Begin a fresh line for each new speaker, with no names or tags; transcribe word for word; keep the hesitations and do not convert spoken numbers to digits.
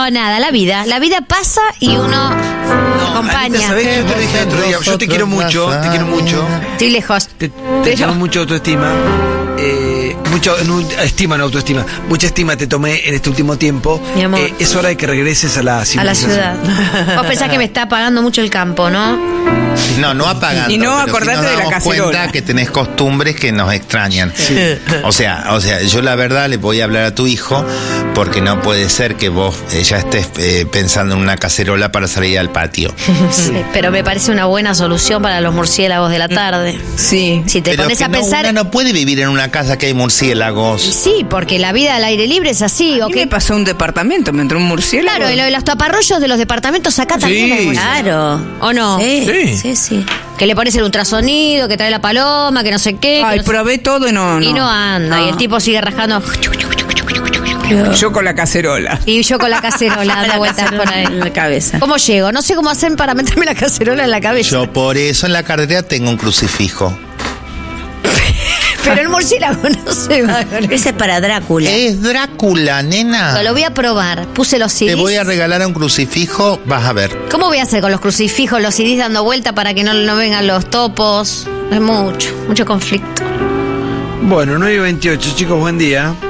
No, nada, la vida. La vida pasa y uno
No,
acompaña.
Anita, ¿sabés que yo te lo dije el otro día? Yo te quiero mucho, te quiero mucho.
Estoy lejos.
Te, te tengo mucha autoestima. Eh, mucho, no, estima, no autoestima. Mucha estima te tomé en este último tiempo.
Mi amor.
Eh, es hora de que regreses a la
A la
civilización.
ciudad. Vos pensás que me está apagando mucho el campo, ¿no?
No, no apagando.
Y no
pero
acordate
sí nos
de la
damos
cacerola.
cuenta que tenés costumbres que nos extrañan. O sea, o sea, yo la verdad le voy a hablar a tu hijo porque no puede ser que vos eh, ya estés eh, pensando en una cacerola para salir al patio.
Sí, pero me parece una buena solución para los murciélagos de la tarde.
Sí.
Si te
Pero
pones
que
a
no,
pensar.
uno no puede vivir en una casa que hay murciélagos.
Sí, porque la vida al aire libre es así.
¿O
¿O
qué me
qué?
pasó a un departamento? Me entró un murciélago.
Claro, y lo de los taparrollos de los departamentos acá también hay murciélagos.
Claro.
¿O no?
Sí,
Sí.
sí, sí.
Que le pones el ultrasonido, que trae la paloma, que no sé qué. que
Ay,
no sé-
probé todo y no.
Y no anda. Y el tipo sigue rajando.
Yo con la cacerola.
Y yo con la cacerola dando
La
vueltas por
cacerola
ahí.
en la cabeza.
¿Cómo llego? No sé cómo hacen para meterme la cacerola en la cabeza.
Yo por eso en la carretera tengo un crucifijo.
Pero el murciélago no se va con eso.
Ese es para Drácula.
Es Drácula, nena.
Lo voy a probar. Puse los C
Te
Ds.
voy a regalar un crucifijo, vas a ver.
¿Cómo voy a hacer con los crucifijos, los C Ds dando vuelta para que no, no vengan los topos? Es mucho, mucho conflicto.
Bueno, nueve y veintiocho, chicos, buen día.